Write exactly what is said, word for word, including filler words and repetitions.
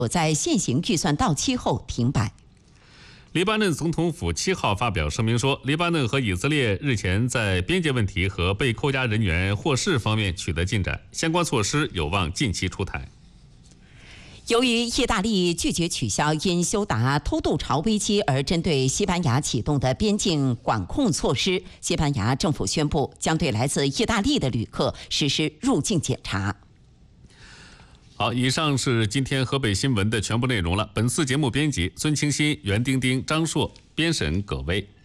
在现行预算到期后停摆。 黎巴嫩总统府七号发表声明说，黎巴嫩和以色列日前在边界问题和被扣押人员获释方面取得进展，相关措施有望近期出台。 由于意大利拒绝取消因休达偷渡潮危机而针对西班牙启动的边境管控措施，西班牙政府宣布将对来自意大利的旅客实施入境检查。 好，以上是今天河北新闻的全部内容了。本次节目编辑孙清新、袁丁丁、张硕，编审葛威。